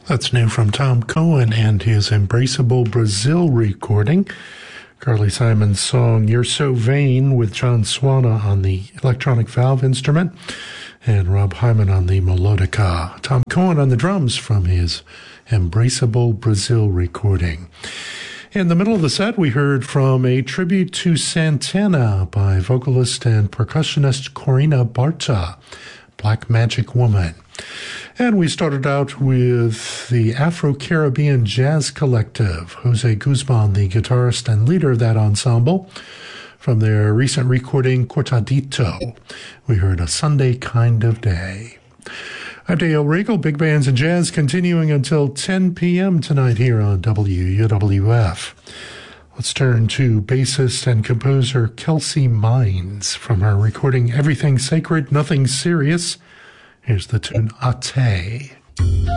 That's new from Tom Cohen and his Embraceable Brazil recording. Carly Simon's song You're So Vain with John Swana on the electronic valve instrument and Rob Hyman on the melodica. Tom Cohen on the drums from his Embraceable Brazil recording. In the middle of the set, we heard from a tribute to Santana by vocalist and percussionist Corina Barta, Black Magic Woman. And we started out with the Afro-Caribbean Jazz Collective, Jose Guzman, the guitarist and leader of that ensemble, from their recent recording Cortadito. We heard A Sunday Kind of Day. I'm Dale Regal, Big Bands and Jazz, continuing until 10 p.m. tonight here on WUWF. Let's turn to bassist and composer Kelsey Mines from her recording Everything Sacred, Nothing Serious. Here's the tune Ate.